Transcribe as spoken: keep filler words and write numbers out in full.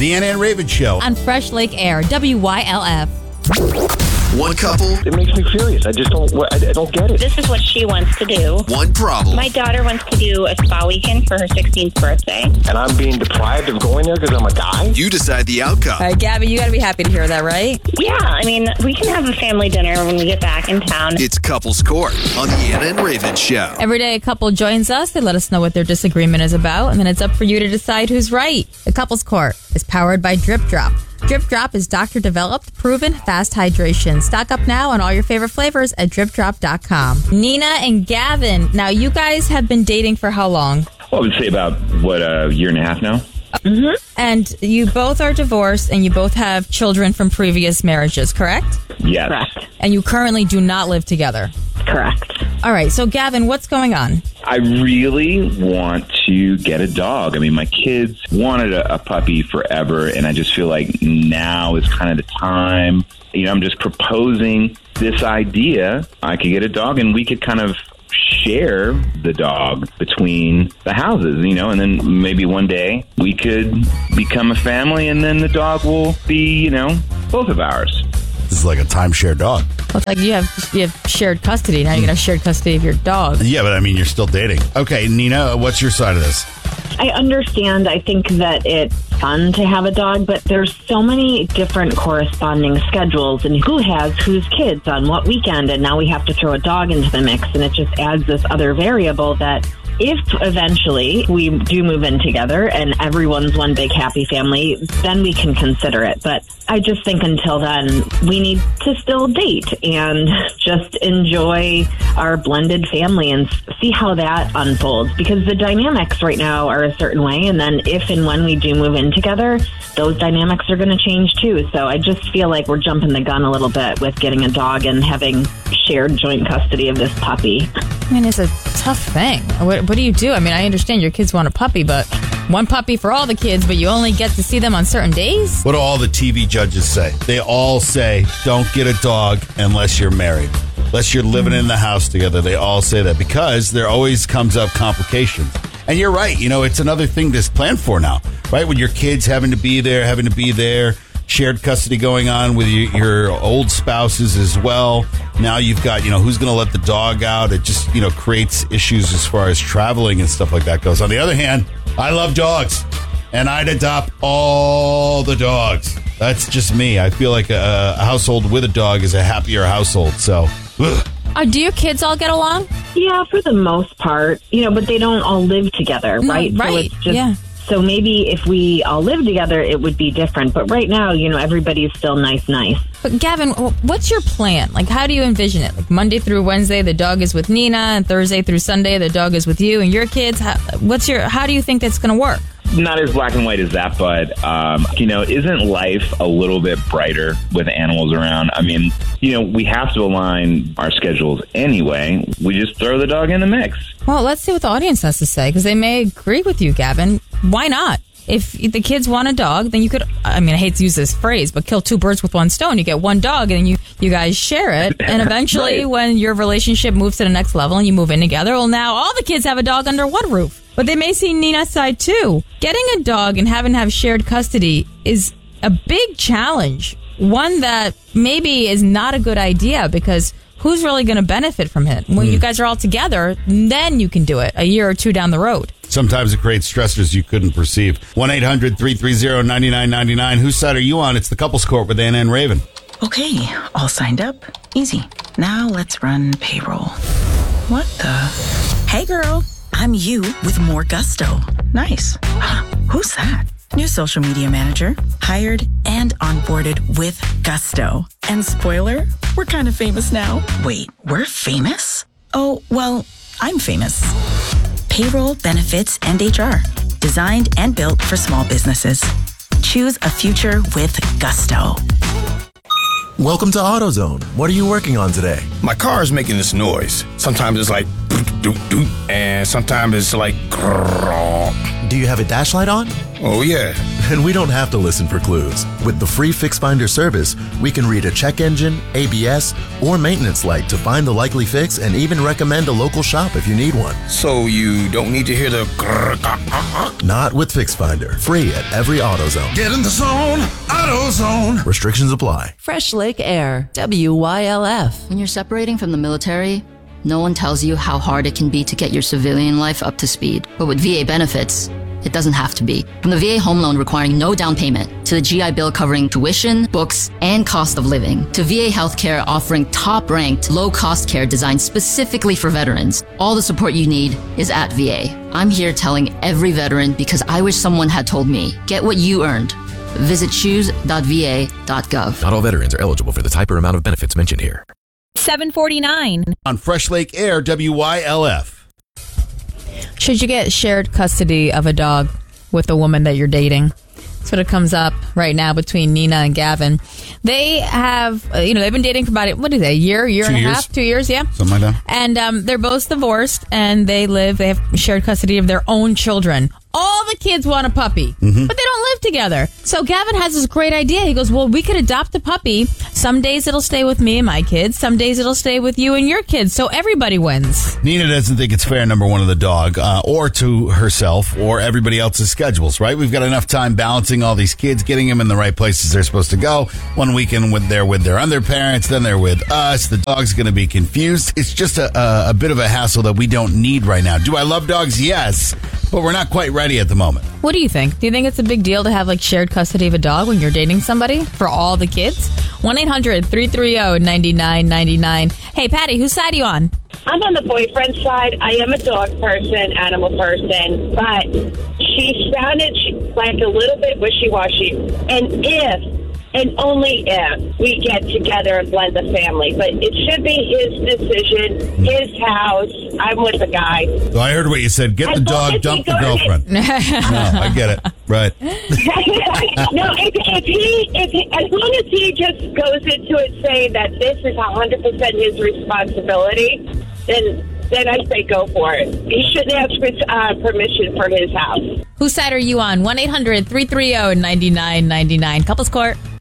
The Anna and Raven Show. On Fresh Lake Air, W Y L F. One couple. It makes me furious. I just don't, I don't get it. This is what she wants to do. One problem. My daughter wants to do a spa weekend for her sixteenth birthday. And I'm being deprived of going there because I'm a guy? You decide the outcome. All right, Gabby, you got to be happy to hear that, right? Yeah, I mean, we can have a family dinner when we get back in town. It's Couples Court on the Anna and Raven Show. Every day a couple joins us. They let us know what their disagreement is about, and then it's up for you to decide who's right. The Couples Court is powered by Drip Drop. Drip Drop is doctor-developed, proven, fast hydration. Stock up now on all your favorite flavors at drip drop dot com. Nina and Gavin, now you guys have been dating for how long? Well, I would say about, what, a year and a half now? Mm-hmm. And you both are divorced, and you both have children from previous marriages, correct? Yes. Correct. And you currently do not live together? Correct. All right, so Gavin, what's going on? I really want to get a dog. I mean, my kids wanted a, a puppy forever, and I just feel like now is kind of the time. You know, I'm just proposing this idea. I could get a dog, and we could kind of share the dog between the houses, you know, and then maybe one day we could become a family, and then the dog will be, you know, both of ours. This is like a timeshare dog. Well, it's like you have you have shared custody. Now you can have shared custody of your dog. Yeah, but I mean, you're still dating. Okay, Nina, what's your side of this? I understand. I think that it's fun to have a dog, but there's so many different corresponding schedules and who has whose kids on what weekend, and now we have to throw a dog into the mix, and it just adds this other variable that if eventually we do move in together and everyone's one big happy family, then we can consider it. But I just think until then, we need to still date and just enjoy our blended family and see how that unfolds. Because the dynamics right now are a certain way. And then if and when we do move in together, those dynamics are going to change too. So I just feel like we're jumping the gun a little bit with getting a dog and having shared joint custody of this puppy. I mean, it's a tough thing. What, what do you do? I mean, I understand your kids want a puppy, but one puppy for all the kids, but you only get to see them on certain days? What do all the T V judges say? They all say, don't get a dog unless you're married. Unless you're living in the house together. They all say that because there always comes up complications. And you're right. You know, it's another thing to plan for now, right? When your kids having to be there, having to be there. Shared custody going on with your, your old spouses as well. Now you've got, you know, who's going to let the dog out? It just, you know, creates issues as far as traveling and stuff like that goes. On the other hand, I love dogs, and I'd adopt all the dogs. That's just me. I feel like a, a household with a dog is a happier household. So, ugh. Uh, do your kids all get along? Yeah, for the most part, you know, but they don't all live together, No, right? right. So it's just, yeah. So maybe if we all live together, it would be different. But right now, you know, everybody's still nice, nice. But Gavin, what's your plan? Like, how do you envision it? Like Monday through Wednesday, the dog is with Nina, and Thursday through Sunday, the dog is with you and your kids. How, what's your? How do you think that's going to work? Not as black and white as that, but, um, you know, isn't life a little bit brighter with animals around? I mean, you know, we have to align our schedules anyway. We just throw the dog in the mix. Well, let's see what the audience has to say, because they may agree with you, Gavin. Why not? If the kids want a dog, then you could, I mean, I hate to use this phrase, but kill two birds with one stone. You get one dog and you, you guys share it. And eventually Right. when your relationship moves to the next level and you move in together, well, now all the kids have a dog under one roof. But they may see Nina's side too. Getting a dog and having to have shared custody is a big challenge. One that maybe is not a good idea because who's really going to benefit from it? When mm. you guys are all together, then you can do it a year or two down the road. Sometimes it creates stressors you couldn't perceive. one eight hundred three three zero nine nine nine nine. Whose side are you on? It's the Couples Court with Anna and Raven. Okay, all signed up. Easy. Now let's run payroll. What the? Hey, girl. I'm you with more gusto. Nice. Who's that? New social media manager. Hired and onboarded with gusto. And spoiler, we're kind of famous now. Wait, we're famous? Oh, well, I'm famous. Payroll, benefits, and H R. Designed and built for small businesses. Choose a future with gusto. Welcome to AutoZone. What are you working on today? My car is making this noise. Sometimes it's like doot doot, and sometimes it's like. Do you have a dash light on? Oh yeah. And we don't have to listen for clues. With the free FixFinder service, we can read a check engine, A B S, or maintenance light to find the likely fix and even recommend a local shop if you need one. So you don't need to hear the Not with FixFinder. Free at every AutoZone. Get in the zone, AutoZone. Restrictions apply. Fresh Lake Air, W Y L F. When you're separating from the military, no one tells you how hard it can be to get your civilian life up to speed. But with V A benefits, it doesn't have to be. From the V A home loan requiring no down payment, to the G I Bill covering tuition, books, and cost of living, to V A healthcare offering top-ranked, low-cost care designed specifically for veterans, all the support you need is at V A. I'm here telling every veteran because I wish someone had told me, get what you earned. Visit choose dot v a dot gov. Not all veterans are eligible for the type or amount of benefits mentioned here. seven forty-nine On Fresh Lake Air, W Y L F. Should you get shared custody of a dog with the woman that you're dating? That's what it comes up right now between Nina and Gavin. They have, uh, you know, they've been dating for about, what is it, a year, year Two and a years. half, two years, yeah. Something like that. And um, they're both divorced, and they live, they have shared custody of their own children. All the kids want a puppy, Mhm. but they don't live together. So Gavin has this great idea. He goes, well, we could adopt a puppy. Some days it'll stay with me and my kids. Some days it'll stay with you and your kids. So everybody wins. Nina doesn't think it's fair, number one, to the dog, uh, or to herself, or everybody else's schedules, right? We've got enough time balancing all these kids, getting them in the right places they're supposed to go. One weekend with they're with their other parents, then they're with us. The dog's going to be confused. It's just a, a, a bit of a hassle that we don't need right now. Do I love dogs? Yes, but we're not quite ready at the moment. What do you think? Do you think it's a big deal to have like shared custody of a dog when you're dating somebody for all the kids? one eight hundred three three zero nine nine nine nine. Hey, Patty, whose side are you on? I'm on the boyfriend side. I am a dog person, animal person, but she sounded like a little bit wishy-washy. And if, and only if, we get together and blend the family. But it should be his decision, his house. I'm with the guy. So I heard what you said. Get As the long dog, as dump we the go to girlfriend. No, I get it. Right. no, if, if he, if he, as long as he just goes into it saying that this is one hundred percent his responsibility, then then I say go for it. He shouldn't ask for uh, permission for his house. Whose side are you on? one eight hundred three three zero nine nine nine nine. Couples Court.